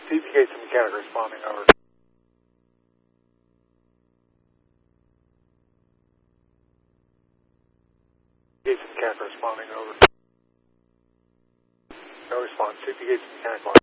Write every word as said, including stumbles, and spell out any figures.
C P Gates mechanic responding, over. Gates mechanic responding, over. No response. C P Gates mechanic line.